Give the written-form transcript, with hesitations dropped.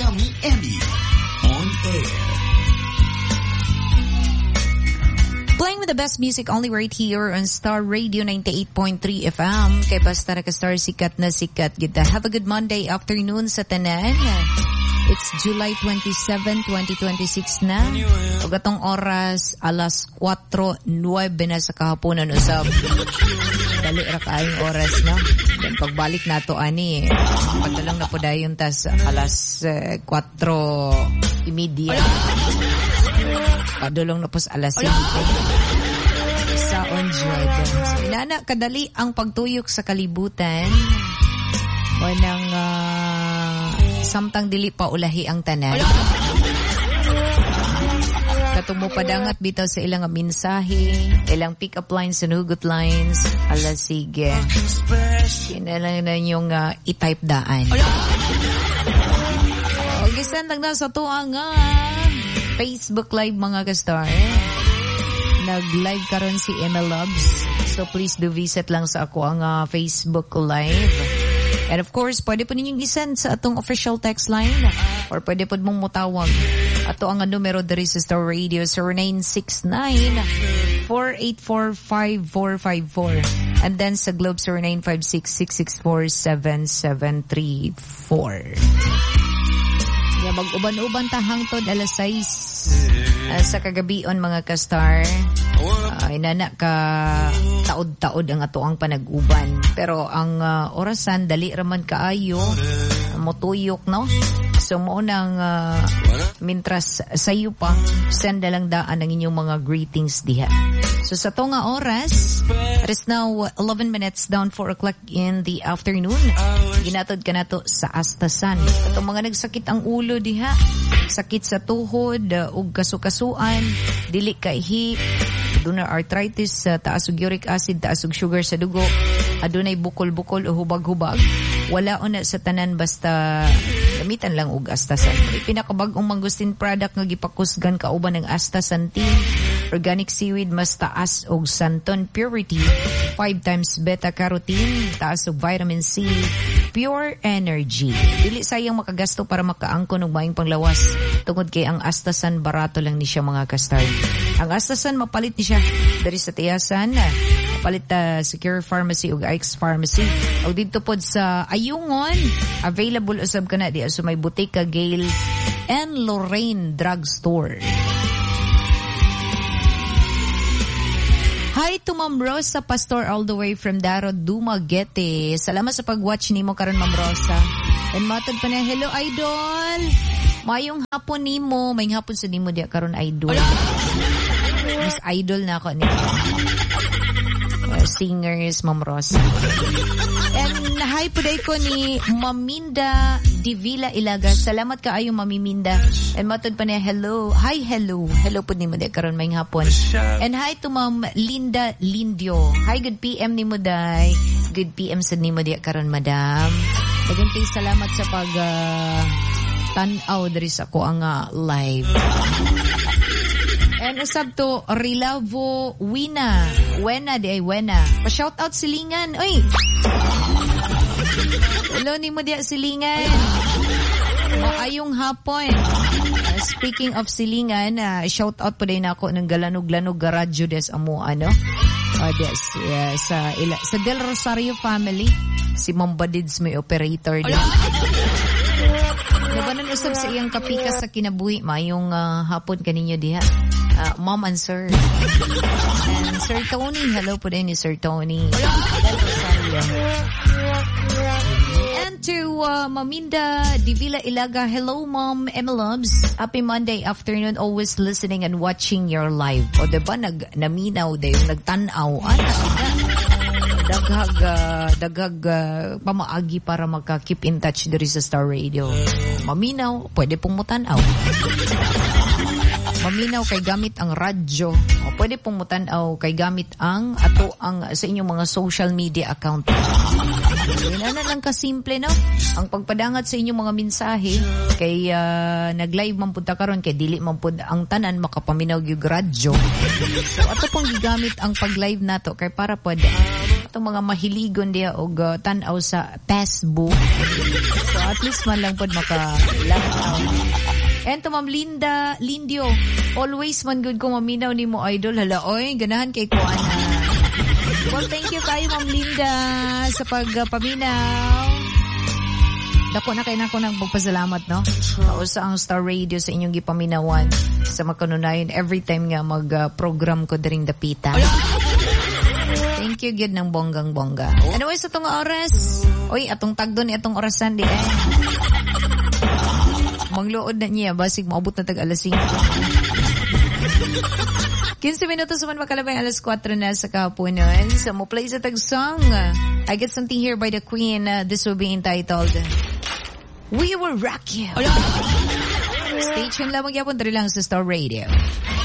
Yummy Emmy on air. Playing with the best music only right here on Star Radio 98.3 FM. Kay basta naka-star sikat na sikat kita. Have a good Monday afternoon sa tanan. It's July 27, 2026 na. O gatong oras, alas 4:09 na sa kahaponan usab. Dali ra kaayong oras, no? Then pagbalik nato ani, pagdalang na po dayon tas alas 4:30. Padulong na po sa alas 5. Sa on Jordan. So, inana kadali ang pagtuyok sa kalibutan. O nang samtang dili pa ulahi ang tanan. Katumo padangat bitaw sa ilang mensahe, ilang pick-up lines and hugot lines. Ala sige. Kinalang na yung i-type daan. O gisan lang na sa tuang Facebook Live mga ka-star. Nag-live karon si ML Loves. So please do visit lang sa ako ang Facebook Live. And of course, pwede po ninyong isend sa atong official text line or pwede po mong mutawag. Ato ang numero dari sa Star Radio 0969-484-5454. And then sa Globe 0956-664-7734. Yeah, mag-uban-uban tahang tod alas 6 sa kagabion mga ka-star. Inana ka taod-taod ang ato ang panag-uban. Pero ang orasan dali raman kaayo motuyok, no? So mo nang mintras sayo pa send lang daan ang inyong mga greetings diha. So sa to nga oras, it is now 11 minutes down 4 o'clock in the afternoon. Ginatod ka nato sa Astasan. Katong mga nagsakit ang ulo diha, sakit sa tuhod, ug kasukasuan, dili kaihi, aduna arthritis, taas og uric acid, taas og sugar sa dugo, adunay bukol-bukol o hubag-hubag. Wala una sa tanan basta gamitan lang og Astasan. Pinakabag-ong mangustin product nga gipakusgan kauban ng astaxanthin, organic seaweed mas taas og santon purity, 5 times beta carotene, taas og vitamin C, pure energy. Dili sayang makagasto para makaangkon og maayong panglawas. Tungod kay ang Astasan barato lang ni siya mga ka-star. Ang Astasan mapalit ni siya dari sa tiyasan, mapalit Secure Pharmacy ug Ike's Pharmacy. O dito pod sa Ayungon, available usab kana di sa may Botica Gale and Lorraine Drugstore. Hi to Ma'am Rosa Pastor all the way from Daro, Dumaguete. Salamat sa pag-watch nimo karon Ma'am Rosa. And matod pa na, hello idol. Mayong hapon nimo, mayong hapon sa nimo diya karon idol. Mas idol na ako nito. Singers Ma'am Rosa. And hi po day ko ni Maminda Divila Ilaga. Salamat kaayo Mami Minda. And matod pa niya, hello. Hi, hello. Hello po ni mo day karon mayong hapon. And hi to Ma'am Linda Lindio. Hi, good PM ni mo day. Good PM sa ni mo day karon madam. Daghang salamat sa pag tanaw diri sa ko ang live. And usab to Rilavo Wina. Wena di ay Wena. Pa-shout out Silingan. Oy. Hello ni mo diya Silingan. Maayong hapon. Speaking of Silingan, shout out po din ako ng Galanog-Lanog Garadyo des amo ano. Des sa Del Rosario family. Si Ma'am Badids may operator din. Nabanan usab sa iyang kapika sa kinabuhi mayong hapon kaninyo diha. Mom and Sir. And Sir Tony, hello po din ni Sir Tony. And to Maminda Divila Ilaga, hello Mom, Emma Loves. Happy Monday afternoon, always listening and watching your live. O diba, naminaw dayo, nagtanaw. Daghag pamaagi para magka-keep in touch diri sa Star Radio. Maminaw, pwede pong mutanaw. Maminaw kay gamit ang radyo. O pwede pong mutanaw kay gamit ang ato ang sa inyong mga social media account. Yan lang kasimple, no? Ang pagpadangat sa inyong mga mensahe kay nag-live man punta karon kay dili man pud ang tanan makapaminaw yung radyo. So ato pong gigamit ang pag-live nato kay para pud ato itong mga mahiligon diya og tanaw sa Facebook. So at least man lang pod maka-lakaw. And to Ma'am Lindio, always man good ko maminaw ni mo idol. Hala, oy, ganahan kay ko ana. Well, thank you kayo Ma'am Linda sa pagpaminaw. Dako na kayo na ako nang magpasalamat, no? Sa ang Star Radio sa inyong gipaminawan sa makanunayon every time nga mag-program ko during Dapita. Thank you, good ng bonggang-bongga. Anyway, sa itong oras, oy, atong tagdo ni atong orasan di eh. Mangluod na niya, basig maabot na tag-alas 5. 15 minutos man makalabay alas 4 na sa kahaponan. So, mo play sa tag-song. I Get Something Here by the Queen. This will be entitled We Will Rock You. Stay tuned lang magyapon, dari lang sa Star Radio.